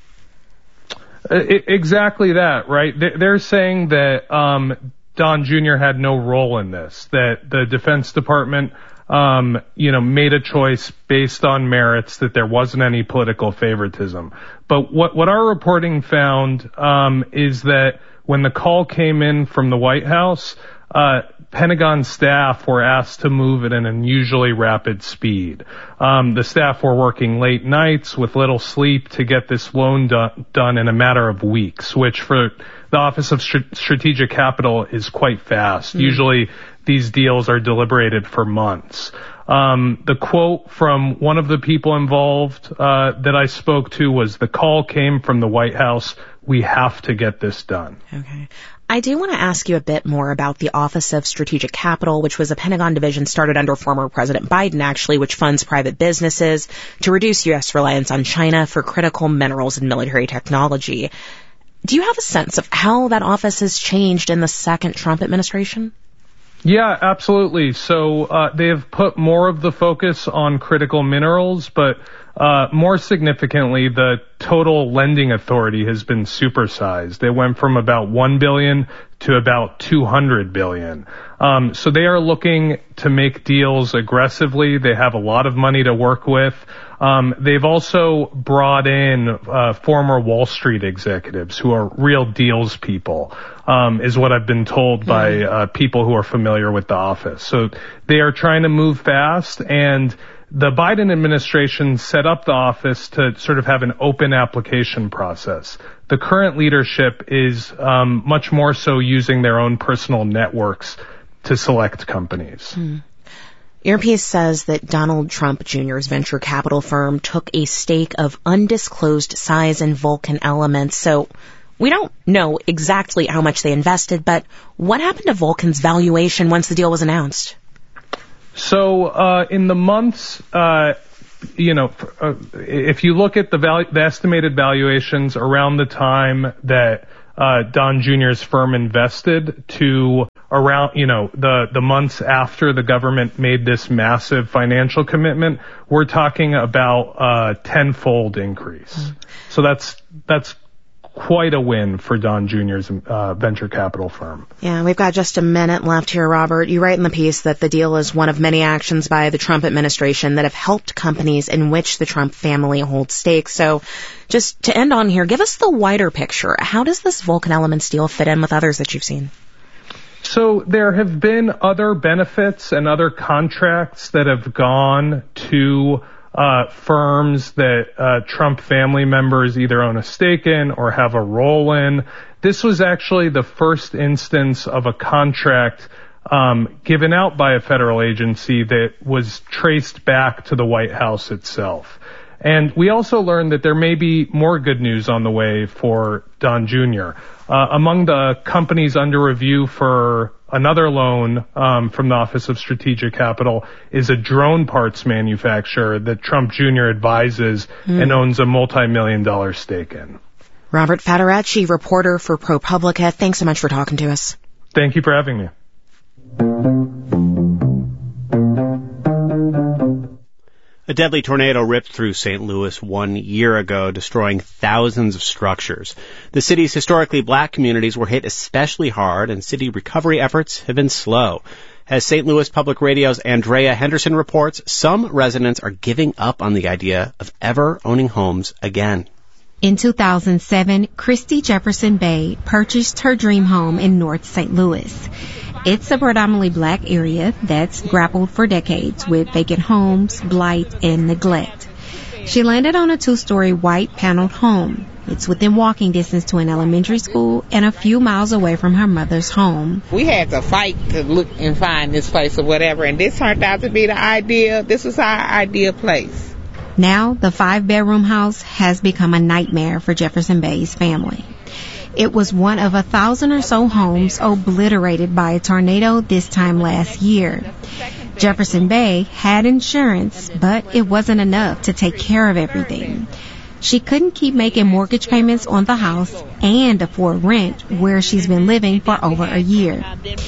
Uh, it, exactly that, right? They're saying that um, Don Junior had no role in this, that the Defense Department, um, you know, made a choice based on merits, that there wasn't any political favoritism. But what, what our reporting found um, is that when the call came in from the White House, uh, Pentagon staff were asked to move at an unusually rapid speed. Um, the staff were working late nights with little sleep to get this loan do- done in a matter of weeks, which for the Office of St- Strategic Capital is quite fast. Mm. Usually these deals are deliberated for months. Um, the quote from one of the people involved uh, that I spoke to was, "The call came from the White House. We have to get this done." Okay. I do want to ask you a bit more about the Office of Strategic Capital, which was a Pentagon division started under former President Biden, actually, which funds private businesses to reduce U S reliance on China for critical minerals and military technology. Do you have a sense of how that office has changed in the second Trump administration? Yeah, absolutely. So uh, they have put more of the focus on critical minerals, but uh more significantly, the total lending authority has been supersized. It went from about one billion to about two hundred billion. Um, so they are looking to make deals aggressively. They have a lot of money to work with. Um, they've also brought in uh, former Wall Street executives who are real deals people, um, is what I've been told by uh, people who are familiar with the office. So they are trying to move fast, and the Biden administration set up the office to sort of have an open application process. The current leadership is um, much more so using their own personal networks to select companies. Hmm. Your piece says that Donald Trump Junior's venture capital firm took a stake of undisclosed size in Vulcan Elements. So we don't know exactly how much they invested, but what happened to Vulcan's valuation once the deal was announced? So uh, in the months, uh, you know, uh, if you look at the, valu- the estimated valuations around the time that uh, Don Junior's firm invested to around, you know, the, the months after the government made this massive financial commitment, we're talking about a tenfold increase. Mm. So that's, that's quite a win for Don Junior's uh, venture capital firm. Yeah, we've got just a minute left here, Robert. You write in the piece that the deal is one of many actions by the Trump administration that have helped companies in which the Trump family holds stakes. So just to end on here, give us the wider picture. How does this Vulcan Elements deal fit in with others that you've seen? So there have been other benefits and other contracts that have gone to uh firms that uh Trump family members either own a stake in or have a role in. This was actually the first instance of a contract um given out by a federal agency that was traced back to the White House itself. And we also learned that there may be more good news on the way for Don Junior Uh, among the companies under review for another loan um, from the Office of Strategic Capital is a drone parts manufacturer that Trump Junior advises mm. and owns a multi-million dollar stake in. Robert Federacci, reporter for ProPublica, thanks so much for talking to us. Thank you for having me. A deadly tornado ripped through Saint Louis one year ago, destroying thousands of structures. The city's historically black communities were hit especially hard, and city recovery efforts have been slow. As Saint Louis Public Radio's Andrea Henderson reports, some residents are giving up on the idea of ever owning homes again. In two thousand seven, Christy Jefferson Bay purchased her dream home in North Saint Louis. It's a predominantly black area that's grappled for decades with vacant homes, blight, and neglect. She landed on a two-story white paneled home. It's within walking distance to an elementary school and a few miles away from her mother's home. We had to fight to look and find this place or whatever, and this turned out to be the ideal, this was our ideal place. Now, the five-bedroom house has become a nightmare for Jefferson Bay's family. It was one of a thousand or so homes obliterated by a tornado this time last year. Jefferson Bay had insurance, but it wasn't enough to take care of everything. She couldn't keep making mortgage payments on the house and afford rent where she's been living for over a year.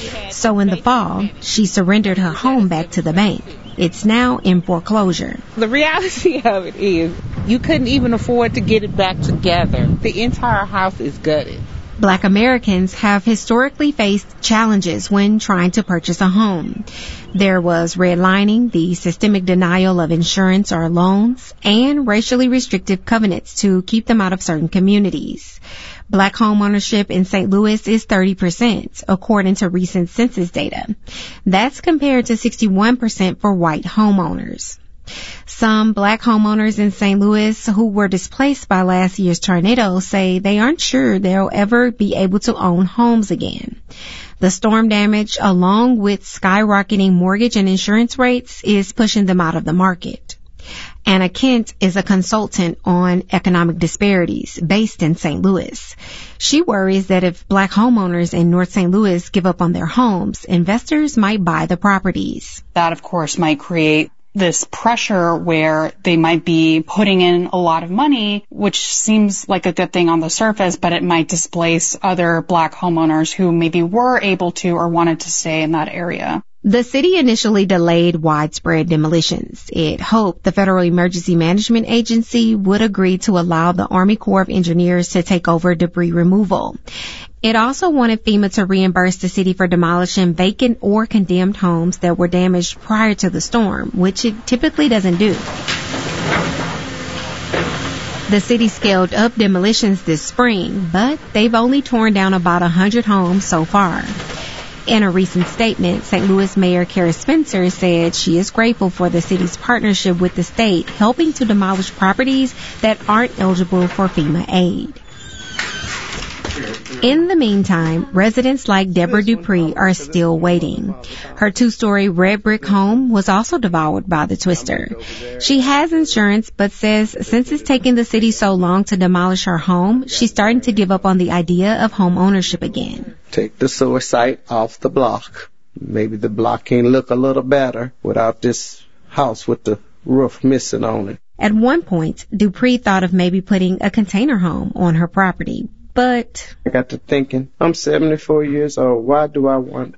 So in the fall, she surrendered her home back to the bank. It's now in foreclosure. The reality of it is you couldn't even afford to get it back together. The entire house is gutted. Black Americans have historically faced challenges when trying to purchase a home. There was redlining, the systemic denial of insurance or loans, and racially restrictive covenants to keep them out of certain communities. Black homeownership in Saint Louis is thirty percent, according to recent census data. That's compared to sixty-one percent for white homeowners. Some black homeowners in Saint Louis who were displaced by last year's tornado say they aren't sure they'll ever be able to own homes again. The storm damage, along with skyrocketing mortgage and insurance rates, is pushing them out of the market. Anna Kent is a consultant on economic disparities based in Saint Louis. She worries that if black homeowners in North Saint Louis give up on their homes, investors might buy the properties. That, of course, might create this pressure where they might be putting in a lot of money, which seems like a good thing on the surface, but it might displace other black homeowners who maybe were able to or wanted to stay in that area. The city initially delayed widespread demolitions. It hoped the Federal Emergency Management Agency would agree to allow the Army Corps of Engineers to take over debris removal. It also wanted FEMA to reimburse the city for demolishing vacant or condemned homes that were damaged prior to the storm, which it typically doesn't do. The city scaled up demolitions this spring, but they've only torn down about one hundred homes so far. In a recent statement, Saint Louis Mayor Kara Spencer said she is grateful for the city's partnership with the state, helping to demolish properties that aren't eligible for FEMA aid. In the meantime, residents like Deborah Dupree are still waiting. Her two-story red brick home was also devoured by the twister. She has insurance, but says since it's taken the city so long to demolish her home, she's starting to give up on the idea of home ownership again. Take the sewer site off the block. Maybe the block can look a little better without this house with the roof missing on it. At one point, Dupree thought of maybe putting a container home on her property, but I got to thinking, I'm seventy-four years old. Why do I want